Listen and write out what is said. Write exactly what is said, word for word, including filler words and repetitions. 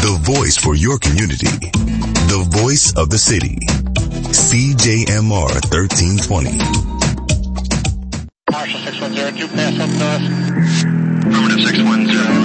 The voice for your community. The voice of the city. C J M R thirteen twenty. Marshall six one zero two, pass up north. Affirmative six one zero.